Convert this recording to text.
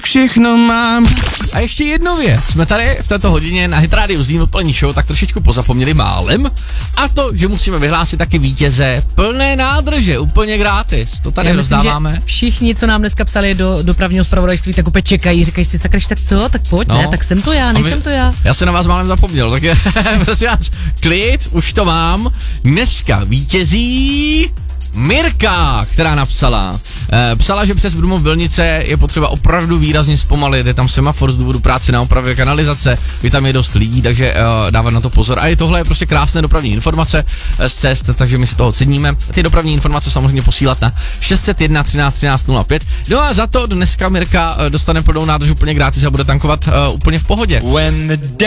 všechno mám. A ještě jednu věc, jsme tady v této hodině na Hit Radio Zlín odpolední show tak trošičku pozapomněli málem, a to, že musíme vyhlásit taky vítěze plné nádrže, úplně gratis, to tady rozdáváme. Všichni, co nám dneska psali do dopravního zpravodajství, tak úplně čekají, říkají si, sakrš, tak co, tak pojď, ne, tak jsem to já, nejsem to já. Já se na vás málem zapomněl, tak je, prosím vás, klid, už to mám, dneska vítězí Mirka, která napsala. Psala, že přes Brumov Bylnice je potřeba opravdu výrazně zpomalit, je tam semafor z důvodu práce na opravě kanalizace, je tam je dost lidí, takže dávat na to pozor. A i tohle je prostě krásné dopravní informace z cest, takže my si toho ceníme. Ty dopravní informace samozřejmě posílat na 601 13 13 05. No a za to dneska Mirka dostane plnou nádrž úplně gratis a bude tankovat úplně v pohodě.